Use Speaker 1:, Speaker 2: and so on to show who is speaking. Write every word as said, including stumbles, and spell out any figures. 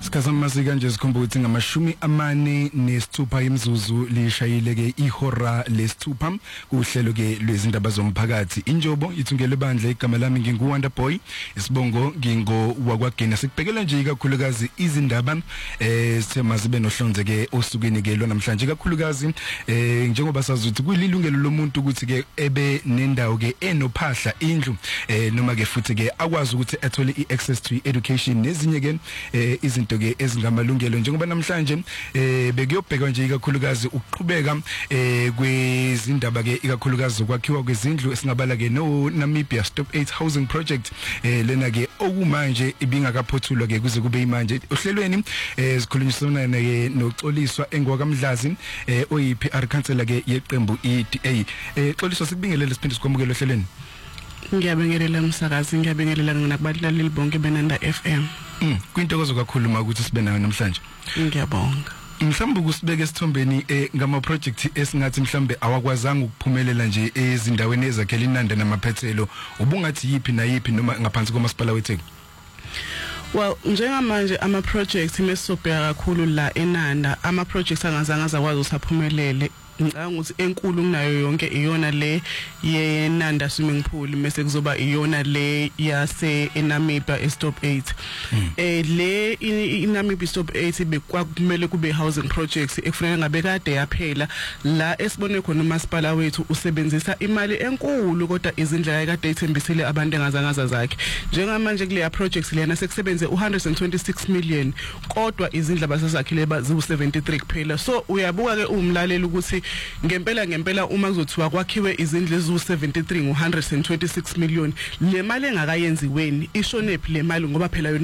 Speaker 1: Isikhathi masika nje sikhomba ukuthi ngamashumi amane nesithupha imizuzu lishayile ke ihora lesithupha kuhlelo ke lwezindaba zomphakathi. Injobo ithungele bandla igama lami ngingu Wonderboy, isibongo ngingo wakwagena. Sikubhekela nje kakhulukazi izindaba eh sithema zibe nohlonze ke osukeni ke lo namhlanje kakhulukazi eh njengoba sazi ukuthi kuyilungelo lomuntu ukuthi ke ebe nendawo ke enophahla indlu eh noma ke futhi ke akwazi ukuthi athole iaccess to education nezinye ke eh izinto ke ezingamalungelo njengoba namhlanje eh bekuyobhekwa nje kakhulukazi ukuqhubeka eh kwezindaba ke ikakhulukazi ukwakhiwa kwezindlu esingabala ke no Namibia Stop eight Housing Project eh lena ke okumanje ibingakaphothulwa ke kuze kube imanje ohlelweni eh sikhulunyisana ke noXoliswa engwakamdlazi eh oyi P R councillor ke yeqembu E D A. eh Xoliswa sikubingelele siphinde sikwamukele ohlelweni.
Speaker 2: Ngiyabingelela umsakazi, ngiyabingelela nakubalaleli bonke benanda F M.
Speaker 1: Mm, kwintokozo kakhulu makuthi sibe nayo namhlanje.
Speaker 2: Ngiyabonga.
Speaker 1: Mhlawumbe kusibeke esithombeni eh ngama project esingathi mhlawumbe awakwazanga ukuphumelela nje ezindaweni ezakhela inanda namaphethelo, ubungathi yipi na yipi noma ngaphansi komasipala weTheku?
Speaker 2: Well, njengamanje ama projects mesobheka kakhulu la eNanda, ama projects angazange azakwazi usaphumelele. Ngicabanga ukuthi enkulu kunayo yonke iyona le yeNanda swimming pool mase kuzoba iyona le yase eNamibia Stop eight. hmm. eh le iNamibia Stop eight bekwakumele kube housing projects ekufanele ngabe kade yaphela la esibone khona umasipala wethu usebenzisa imali enkulu kodwa izindlela kade ithembisile abantu engazangaza zakhe. Njengamanje kule projects lena sekusebenze one hundred twenty-six million kodwa izindlela basazakhile baziwu seventy-three kuphela. So uyabuka ke umlaleli ukuthi ngempela ngempela uma kuzothiwa kwakhiwe izindlu eziwu seventy-three ngo one hundred twenty-six million le mali engakayenziweni ishonephi le mali ngoba phela